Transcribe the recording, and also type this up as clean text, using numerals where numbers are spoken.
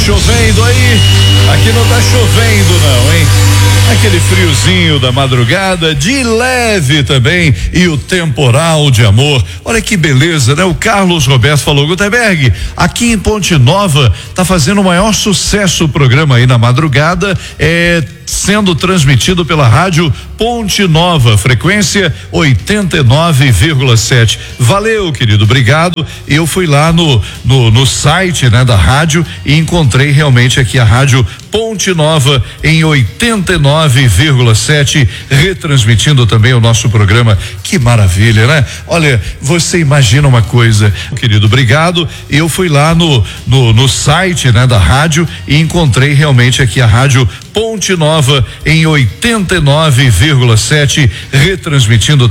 chovendo aí? Aqui não tá chovendo não, hein? Aquele friozinho da madrugada, de leve também, e o temporal de amor. Olha que beleza, né? O Carlos Roberto falou: Gutenberg, aqui em Ponte Nova tá fazendo o maior sucesso o programa aí na madrugada, sendo transmitido pela rádio Ponte Nova, frequência 89,7. Valeu, querido, obrigado. Eu fui lá no site, né, da rádio e encontrei realmente aqui a rádio Ponte Nova em 89,7, retransmitindo também o nosso programa. Que maravilha, né? Olha, você imagina uma coisa, querido, obrigado. Eu fui lá no site, né, da rádio e encontrei realmente aqui a rádio Ponte Nova em 89,7, retransmitindo